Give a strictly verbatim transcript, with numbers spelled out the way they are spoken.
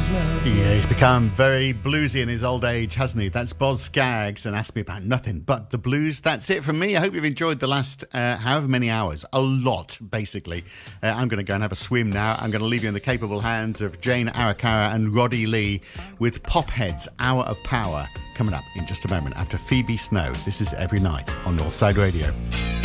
Yeah, he's become very bluesy in his old age, hasn't he? That's Boz Scaggs and Ask Me About Nothing But the Blues. That's it from me. I hope you've enjoyed the last uh, however many hours. A lot, basically. Uh, I'm going to go and have a swim now. I'm going to leave you in the capable hands of Jane Arakara and Roddy Lee with Pophead's Hour of Power coming up in just a moment after Phoebe Snow. This is Every Night on Northside Radio.